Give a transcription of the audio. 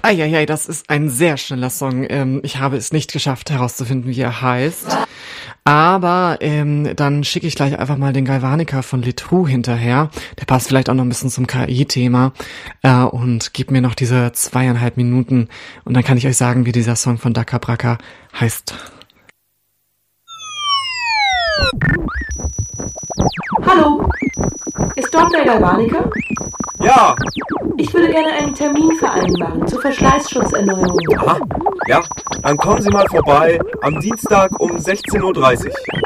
Eieiei, das ist ein sehr schneller Song. Ich habe es nicht geschafft herauszufinden, wie er heißt. Aber dann schicke ich gleich einfach mal den Galvanica von Letrou hinterher. Der passt vielleicht auch noch ein bisschen zum KI-Thema. Und gib mir noch diese 2,5 Minuten. Und dann kann ich euch sagen, wie dieser Song von Daka Braka heißt. Hallo, ist dort der Galvanica? Ja. Ich würde gerne einen Termin vereinbaren zur Verschleißschutzerneuerung. Aha, ja, dann kommen Sie mal vorbei am Dienstag um 16:30 Uhr.